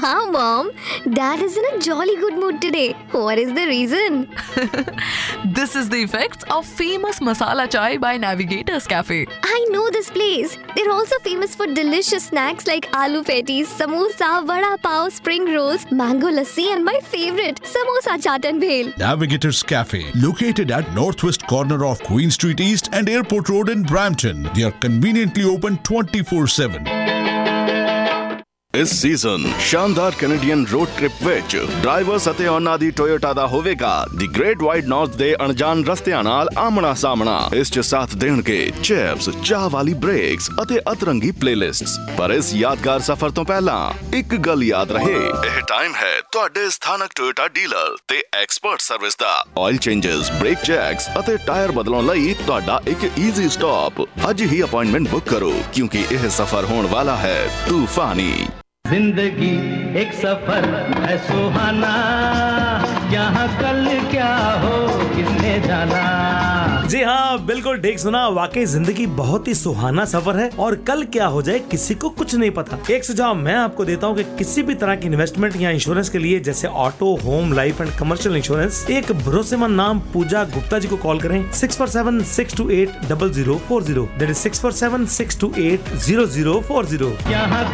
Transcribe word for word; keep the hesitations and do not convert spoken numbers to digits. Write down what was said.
Wow, Mom. Dad is in a jolly good mood today. What is the reason? This is the effects of famous masala chai by Navigators Cafe. I know this place. They're also famous for delicious snacks like aloo patties, samosa, vada pav, spring rolls, mango lassi, and my favorite, samosa chaat and bhel. Navigators Cafe, located at northwest corner of Queen Street East and Airport Road in Brampton. They are conveniently open twenty-four seven. ਇਸ season ਸ਼ਾਨਦਾਰ Canadian road trip ਵਿੱਚ drivers ਅਤੇ ਉਹਨਾਂ ਦੀ Toyota ਦਾ ਹੋਵੇਗਾ ਦੀ great wide north ਦੇ ਅਣਜਾਣ ਰਸਤਿਆਂ ਨਾਲ ਆਮਣਾ ਸਾਹਮਣਾ। ਇਸ 'ਚ ਸਾਥ ਦੇਣਗੇ ਚਿਪਸ, ਚਾਹ ਵਾਲੀ ਬ੍ਰੇਕਸ ਅਤੇ ਅਤਰੰਗੀ ਪਲੇਲਿਸਟਸ। ਪਰ ਇਸ ਯਾਦਗਾਰ ਸਫ਼ਰ ਤੋਂ ਪਹਿਲਾਂ ਇੱਕ ਗੱਲ ਯਾਦ ਰਹੇ, ਇਹ ਟਾਈਮ ਹੈ ਤੁਹਾਡੇ ਸਥਾਨਕ ਟੋਯੋਟਾ ਡੀਲਰ ਤੇ ਐਕਸਪਰਟ ਸਰਵਿਸ ਦਾ। ਆਇਲ ਚੇਂਜਸ, ਬ੍ਰੇਕ ਚੈਕਸ ਅਤੇ ਟਾਇਰ ਬਦਲਣ ਲਈ ਤੁਹਾਡਾ ਇੱਕ ਈਜ਼ੀ ਸਟਾਪ। ਅੱਜ ਹੀ ਅਪਾਇੰਟਮੈਂਟ ਬੁੱਕ ਕਰੋ ਕਿਉਂਕਿ ਇਹ ਸਫ਼ਰ ਹੋਣ ਵਾਲਾ ਹੈ ਤੂਫਾਨੀ। जिंदगी एक सफर है सुहाना, यहाँ कल क्या हो किसने जाना। जी हाँ, बिल्कुल ठीक सुना। वाकई जिंदगी बहुत ही सुहाना सफर है और कल क्या हो जाए किसी को कुछ नहीं पता। एक सुझाव मैं आपको देता हूँ कि किसी भी तरह की इन्वेस्टमेंट या इंश्योरेंस के लिए जैसे auto, home, life and commercial insurance, एक भरोसेमंद नाम पूजा गुप्ता जी को कॉल करें। Six four seven six to eight double zero four zero that is six four seven six to eight zero zero four zero.